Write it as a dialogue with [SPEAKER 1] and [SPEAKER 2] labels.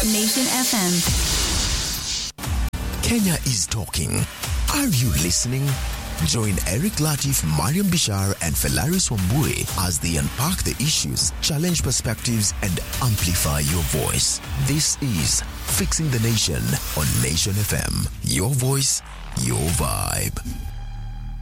[SPEAKER 1] Nation FM.
[SPEAKER 2] Kenya is talking. Are you listening? Join Eric Latif, Mariam Bishar, and Felaris Wambui as they unpack the issues, challenge perspectives, and amplify your voice. This is Fixing the Nation on Nation FM. Your voice, your vibe.